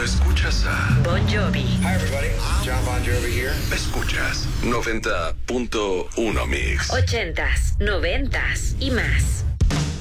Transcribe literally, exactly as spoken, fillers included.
Escuchas a Bon Jovi. Hi everybody, John Bon Jovi here. Escuchas noventa punto uno Mix. Ochentas, noventas y más.